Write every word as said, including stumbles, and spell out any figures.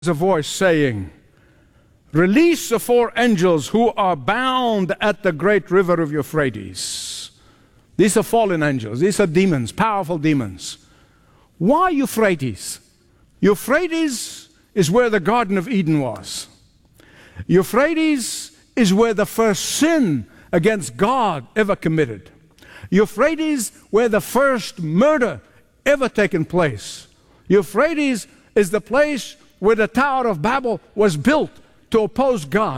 a voice saying, "Release the four angels who are bound at the great river of Euphrates." These are fallen angels. These are demons, powerful demons. Why Euphrates? Euphrates is where the Garden of Eden was. Euphrates is where the first sin against God ever committed. Euphrates, where the first murder ever taken place. Euphrates is the place where the Tower of Babel was built to oppose God.